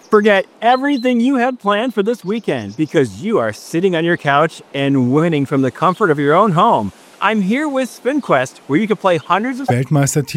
Forget everything you had planned for this weekend because you are sitting on your couch and winning from the comfort of your own home. I'm here with SpinQuest, where you can play hundreds of Weltmeistertitel